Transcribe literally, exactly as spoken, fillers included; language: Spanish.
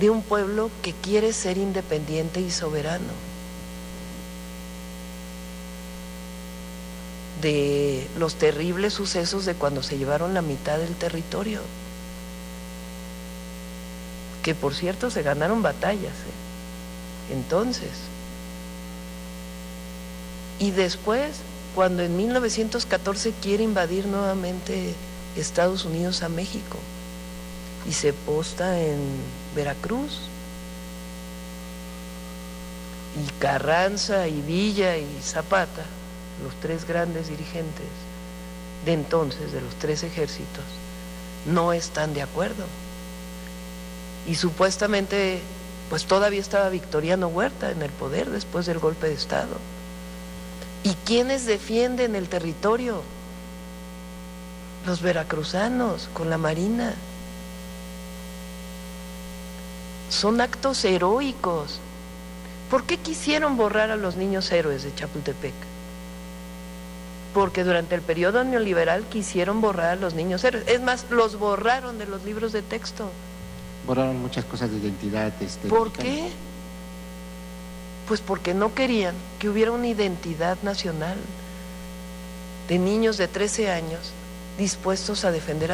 de un pueblo que quiere ser independiente y soberano, de los terribles sucesos de cuando se llevaron la mitad del territorio, que por cierto se ganaron batallas, ¿eh? Entonces, y después, cuando en mil novecientos catorce quiere invadir nuevamente Estados Unidos a México y se posta en Veracruz, y Carranza y Villa y Zapata, los tres grandes dirigentes de entonces de los tres ejércitos, no están de acuerdo, y supuestamente pues todavía estaba Victoriano Huerta en el poder después del golpe de Estado. ¿Y quiénes defienden el territorio? Los veracruzanos con la Marina. Son actos heroicos. ¿Por qué quisieron borrar a los niños héroes de Chapultepec? Porque durante el periodo neoliberal quisieron borrar a los niños héroes. Es más, los borraron de los libros de texto. Borraron muchas cosas de identidad. Este, ¿Por mexicana. qué? Pues porque no querían que hubiera una identidad nacional de niños de trece años dispuestos a defender a